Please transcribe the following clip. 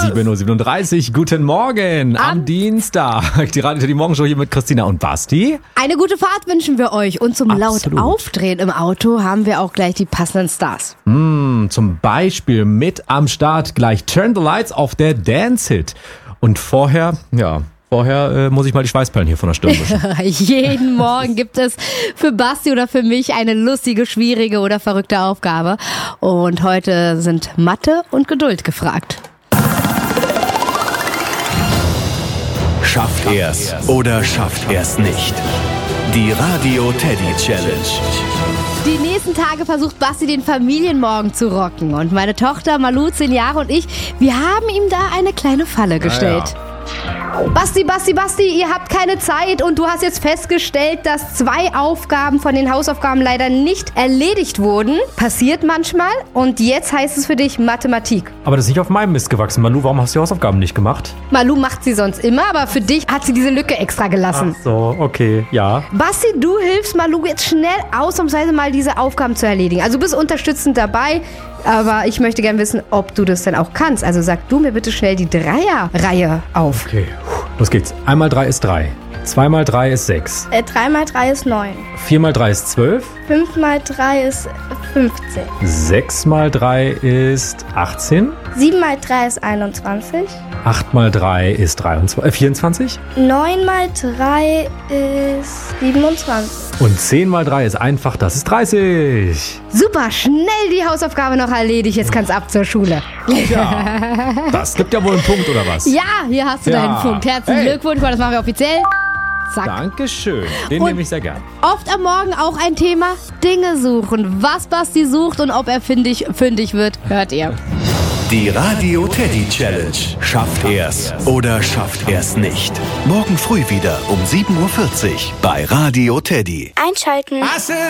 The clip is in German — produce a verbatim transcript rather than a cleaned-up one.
sieben Uhr siebenunddreißig. Guten Morgen am, am Dienstag. Die Radio Teddy Morgenshow hier mit Christina und Basti. Eine gute Fahrt wünschen wir euch. Und zum Absolut. laut Aufdrehen im Auto haben wir auch gleich die passenden Stars. Mm, zum Beispiel mit am Start gleich Turn the Lights auf der Dance Hit. Und vorher, ja... Vorher äh, muss ich mal die Schweißperlen hier von der Stirn wischen. Jeden Morgen gibt es für Basti oder für mich eine lustige, schwierige oder verrückte Aufgabe. Und heute sind Mathe und Geduld gefragt. Schafft er's oder schafft er's nicht? Die Radio Teddy Challenge. Die nächsten Tage versucht Basti den Familienmorgen zu rocken. Und meine Tochter Malu, zehn Jahre, und ich, wir haben ihm da eine kleine Falle gestellt. Ja, ja. Basti, Basti, Basti, ihr habt keine Zeit und du hast jetzt festgestellt, dass zwei Aufgaben von den Hausaufgaben leider nicht erledigt wurden. Passiert manchmal und jetzt heißt es für dich Mathematik. Aber das ist nicht auf meinem Mist gewachsen. Malu, warum hast du die Hausaufgaben nicht gemacht? Malu macht sie sonst immer, aber für dich hat sie diese Lücke extra gelassen. Ach so, okay, ja. Basti, du hilfst Malu jetzt schnell ausnahmsweise mal diese Aufgaben zu erledigen. Also du bist unterstützend dabei, aber ich möchte gerne wissen, ob du das denn auch kannst. Also sag du mir bitte schnell die Dreierreihe auf. Okay, los geht's. Einmal drei ist drei. Zwei mal drei ist sechs. Äh, drei mal drei ist neun. Vier mal drei ist zwölf. fünf mal drei ist fünfzehn. Sechs mal drei ist achtzehn. sieben mal drei ist einundzwanzig. Acht mal drei ist dreiundzwanzig, äh, vierundzwanzig. neun mal drei ist siebenundzwanzig. Und zehn mal drei ist einfach, das ist dreißig. Super, schnell die Hausaufgabe noch erledigt. Jetzt kann's ab zur Schule. Ja, das gibt ja wohl einen Punkt, oder was? Ja, hier hast du Ja. deinen Punkt. Herzlichen Hey. Glückwunsch, das machen wir offiziell. Zack. Dankeschön, den Und- nehme ich sehr gern. Oft am Morgen auch ein Thema: Dinge suchen. Was Basti sucht und ob er fündig, fündig wird, hört ihr. Die Radio Teddy Challenge. Schafft er's oder schafft er's nicht? Morgen früh wieder um sieben Uhr vierzig bei Radio Teddy. Einschalten.